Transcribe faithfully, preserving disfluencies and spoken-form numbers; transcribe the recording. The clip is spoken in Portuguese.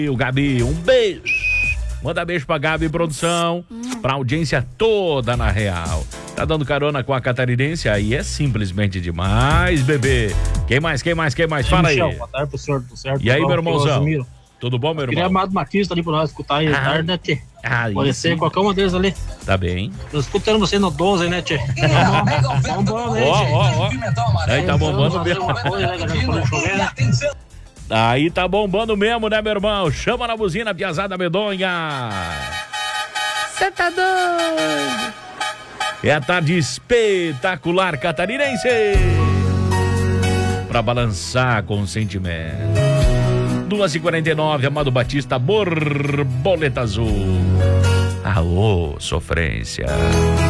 O Gabi, um beijo. Manda beijo pra Gabi, produção, pra audiência toda na Real. Tá dando carona com a catarinense? Aí é simplesmente demais, bebê. Quem mais, quem mais, quem mais? Fala aí. Michel, boa tarde pro senhor, tudo certo? E aí, meu irmãozão? Tudo bom, meu irmão? Queria amado Matias tá ali pra nós escutar aí, ah, tarde, né, Tchê? Ah, pode ser qualquer uma deles ali. Tá bem. Tô escutando você no doze, né, Tchê? Ó, ó, ó. Aí tá bombando mesmo. Aí tá bombando mesmo, né, meu irmão? Chama na buzina, piazada medonha. Cê tá doido? É a tarde espetacular catarinense. Pra balançar com sentimento. duas e quarenta e nove, Amado Batista, Borboleta Azul. Aô, sofrência.